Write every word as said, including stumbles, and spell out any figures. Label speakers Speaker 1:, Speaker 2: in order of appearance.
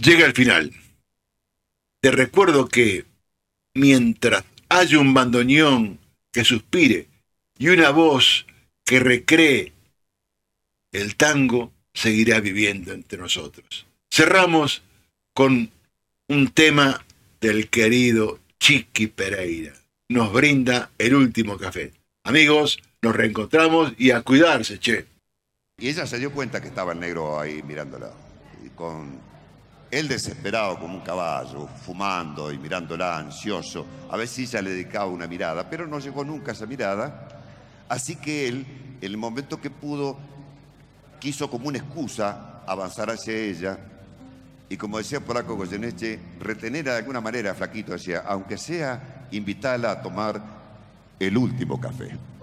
Speaker 1: Llega el final. Te recuerdo que mientras haya un bandoneón que suspire y una voz que recree el tango, seguirá viviendo entre nosotros. Cerramos con un tema del querido Chiqui Pereira. Nos brinda el último café. Amigos, nos reencontramos y a cuidarse, che.
Speaker 2: Y ella se dio cuenta que estaba el negro ahí mirándola, y con él desesperado como un caballo, fumando y mirándola ansioso. A ver si ella le dedicaba una mirada, pero no llegó nunca esa mirada. Así que él, en el momento que pudo, quiso como una excusa avanzar hacia ella. Y como decía Polaco Goyeneche, retener de alguna manera a Flaquito, decía, aunque sea invitarla a tomar el último café.